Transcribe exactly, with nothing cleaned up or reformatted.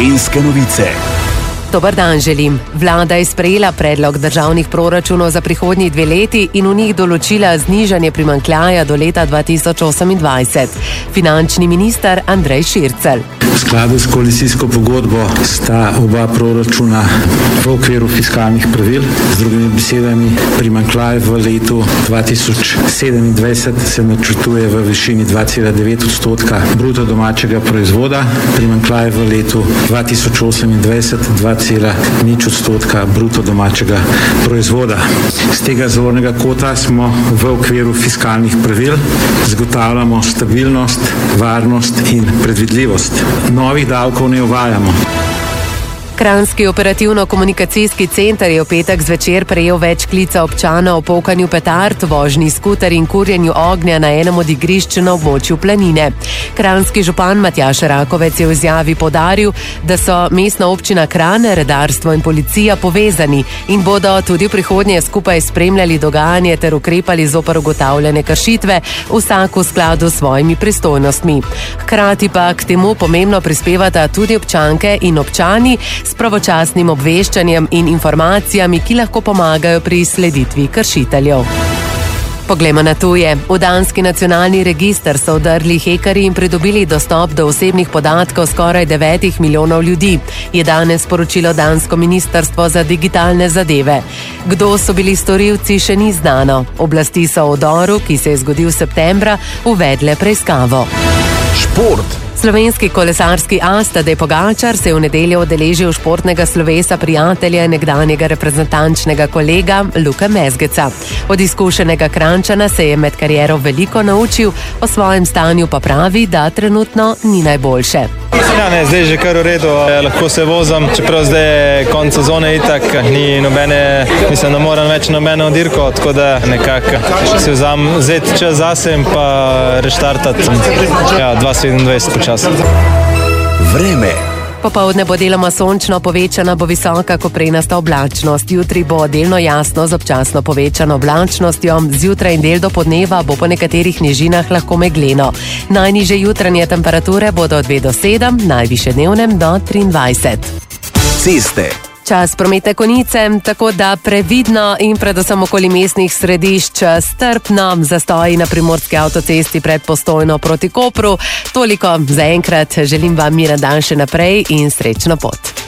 Slovenske novice. Dobar dan želim. Vlada je sprejela predlog državnih proračunov za prihodnji dve leti in v njih določila znižanje primanjkljaja do leta dva tisoč osemindvajset. Finančni minister Andrej Šircelj. V skladu s koalicijsko pogodbo sta oba proračuna v okviru fiskalnih pravil. Z drugimi besedami, primanjkljaj v letu dva tisoč sedemindvajset se načrtuje v višini dva cela devet odstotka bruto domačega proizvoda, primanjkljaj v letu dva tisoč osemindvajset dva cela nič odstotka bruto domačega proizvoda. Z tega zornega kota smo v okviru fiskalnih pravil, zagotavljamo stabilnost, varnost in predvidljivost. Novih davkov ne uvajamo. Kranjski operativno-komunikacijski center je v petek zvečer prejel več klica občana o polkanju petard, vožnji skuter in kurjenju ognja na enem od igrišč na območju Planine. Kranjski župan Matjaž Rakovec je v izjavi poudaril, da so mestna občina Kranj, redarstvo in policija povezani in bodo tudi v prihodnje skupaj spremljali dogajanje ter ukrepali zoper ugotavljane kršitve, vsak v skladu s svojimi pristojnostmi. Hkrati pa k temu pomembno prispevata tudi občanke in občani s pravočasnim obveščanjem in informacijami, ki lahko pomagajo pri sleditvi kršiteljev. Poglejmo na tuje. V danski nacionalni register so vdrli hekerji in pridobili dostop do osebnih podatkov skoraj devetih milijonov ljudi, je danes sporočilo dansko ministrstvo za digitalne zadeve. Kdo so bili storilci, še ni znano. Oblasti so v vdoru, ki se je zgodil septembra, uvedle preiskavo. Šport. Slovenski kolesarski as Tadej Pogačar se je v nedeljo udeležil športnega slovesa prijatelja in nekdanjega reprezentančnega kolega Luke Mezgeca. Od izkušenega Kranjčana se je med kariero veliko naučil, o svojem stanju pa pravi, da trenutno ni najboljše. Ja, ne, zdaj že kar v redu, lahko se vozim, čeprav zdaj je konec sezone itak, ni nobene, mislim, da moram več nobene odirko, tako da nekako se vzam vzeti čas zase in pa reštartati, ja, dva tisoč sedemindvajset počasi. Vreme. Popoldne bo deloma sončno, povečana bo visoka koprenasta oblačnost. Jutri bo delno jasno z občasno povečano oblačnostjo, zjutraj in del do podneva bo po nekaterih nižinah lahko megleno. Najnižje jutranje temperature bodo od dve do sedem, najvišje dnevnem do triindvajset. Ceste. Čas prometne konice, tako da previdno in predvsem okoli mestnih središč strpno, zastoji na primorski avtocesti pred Postojno proti Kopru. Toliko za enkrat, želim vam miren dan še naprej in srečno pot.